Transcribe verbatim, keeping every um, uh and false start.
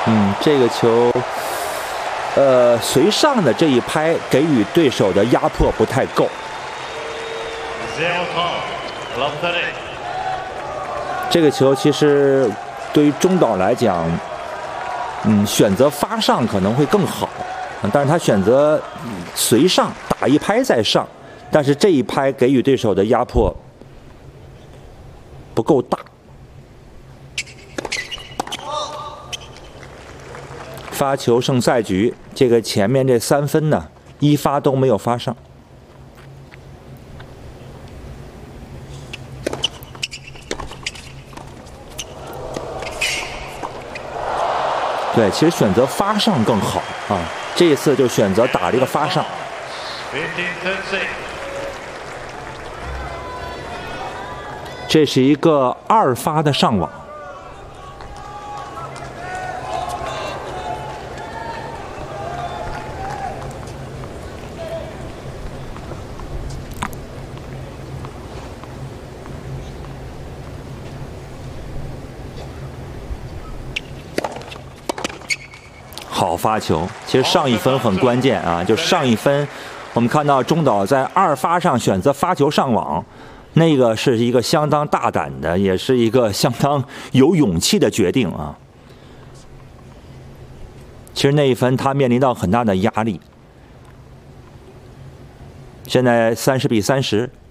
嗯，这个球，呃，随上的这一拍给予对手的压迫不太够。这个球其实对于中岛来讲，嗯，选择发上可能会更好，但是他选择随上打一拍再上，但是这一拍给予对手的压迫不够大。发球胜赛局，这个前面这三分呢，一发都没有发上。对，其实选择发上更好啊，这一次就选择打这个发上。这是一个二发的上网。好发球，其实上一分很关键啊！就上一分，我们看到中岛在二发上选择发球上网，那个是一个相当大胆的，也是一个相当有勇气的决定啊。其实那一分他面临到很大的压力。现在三十比三十。